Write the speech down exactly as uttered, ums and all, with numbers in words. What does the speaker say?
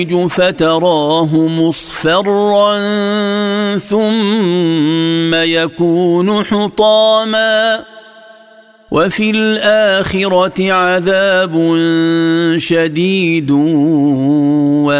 فتراه مصفرا ثم يكون حطاما وفي الآخرة عذاب شديد